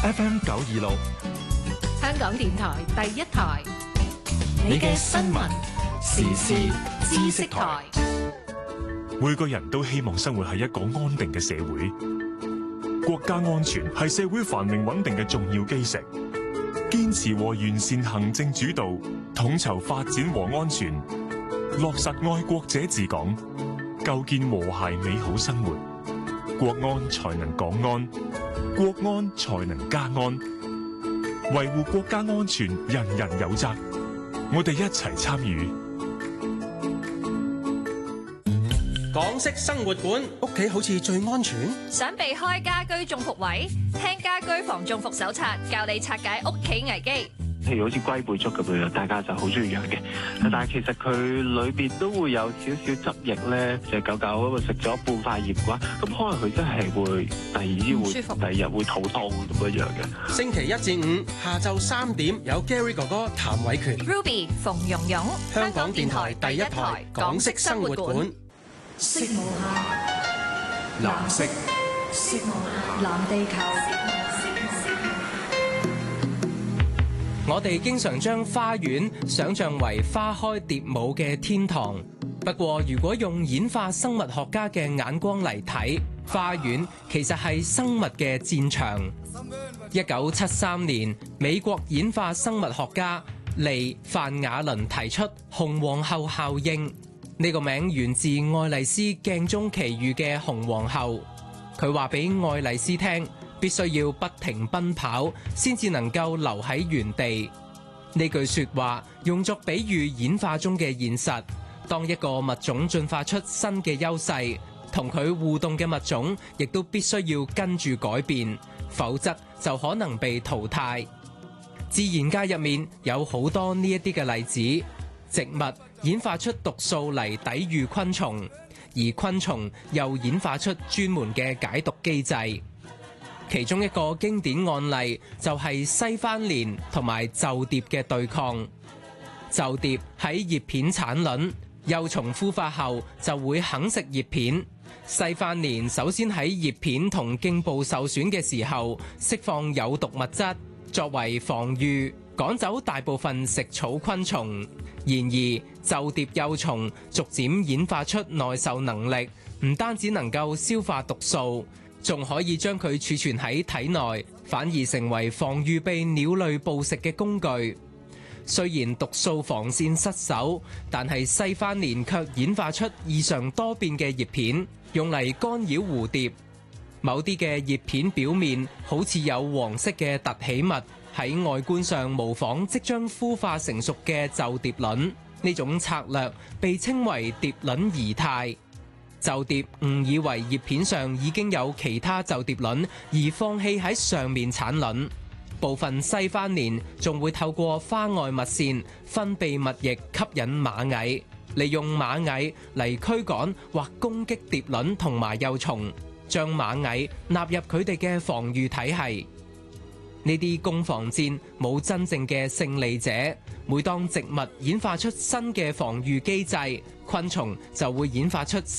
FM 926， 香港電台第一台， 你嘅新聞時事知識台。 每個人都希望生活喺一個安定嘅社會，國家安全係社會繁榮穩定嘅重要基石。堅持和完善行政主導，統籌發展和安全，落實愛國者治港，構建和諧美好生活。國安才能港安，國安才能家安。維護國家安全，人人有責。我哋一齊參與。 港式生活館，屋企好似最安全。 想避開家居中伏位？聽家居防中伏手冊，教你拆解屋企危機。 譬如好似龜背竹咁樣，大家就好中意養嘅。但係其實佢裏邊都會有少少汁液咧，隻狗狗咁啊食咗半塊葉嘅話，咁可能佢真係會第二日會肚痛咁樣嘅。 星期一至五下晝3點有 Gary 哥哥譚偉權 Ruby 馮蓉蓉， 香港電台第一台港式生活館。 色無限， 藍色， 色無限，藍地球。 我哋經常將花園想象為花開蝶舞嘅天堂，不過如果用演化生物學家嘅眼光嚟睇，花園其實係生物嘅戰場。1973年，美國演化生物學家利范雅倫提出紅皇后效應，呢個名源自愛麗絲鏡中奇遇嘅紅皇后。佢話俾愛麗絲聽，必須要不停奔跑，先至能夠留喺原地。呢句說話用作比喻演化中嘅現實，當一個物種進化出新嘅優勢，同佢互動嘅物種亦都必須要跟住改變，否則就可能被淘汰。自然界入面有好多呢一啲嘅例子，植物演化出毒素嚟抵禦昆蟲，而昆蟲又演化出專門嘅解毒機制。其中一個經典案例就係西番蓮同埋袖蝶嘅對抗。袖蝶喺葉片產卵，幼蟲孵化後就會啃食葉片。西番蓮首先喺葉片同莖部受損嘅時候釋放有毒物質，作為防禦，趕走大部分食草昆蟲。然而，袖蝶幼蟲逐漸演化出耐受能力，唔單止能夠消化毒素，仲可以將佢儲存喺體內，反而成為防禦被鳥類捕食嘅工具。雖然毒素防線失守，但係西番蓮卻演化出異常多變嘅葉片，用嚟干擾蝴蝶。某啲嘅葉片表面好似有黃色嘅凸起物，喺外觀上模仿即將孵化成熟嘅袖蝶卵。呢種策略被稱為蝶卵儀態。袖蝶誤以為葉片上已經有其他袖蝶卵，而放棄喺上面產卵。部分西番蓮仲會透過花外蜜腺分泌蜜液吸引螞蟻，利用螞蟻嚟驅趕或攻擊蝶卵同埋幼蟲，將螞蟻納入佢哋嘅防禦體系。呢啲攻防戰冇真正嘅勝利者。每當植物演化出新嘅防禦機制，昆蟲就會演化出